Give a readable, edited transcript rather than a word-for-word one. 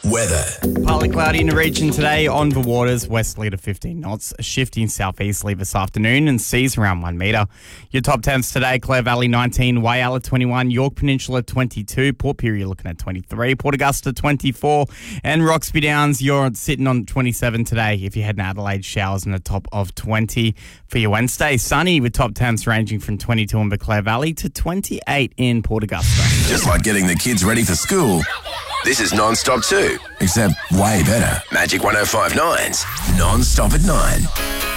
Weather. Partly cloudy in the region today on the waters, westerly to 15 knots, shifting southeasterly this afternoon and seas around 1 metre. Your top temps today, Clare Valley 19, Whyalla 21, York Peninsula 22, Port Pirie looking at 23, Port Augusta 24, and Roxby Downs, you're sitting on 27 today. If you're heading to Adelaide, showers in the top of 20 for your Wednesday. Sunny with top temps ranging from 22 in the Clare Valley to 28 in Port Augusta. Just like getting the kids ready for school, this is Non-Stop too, except way better. Magic 105.9's Non-Stop at 9.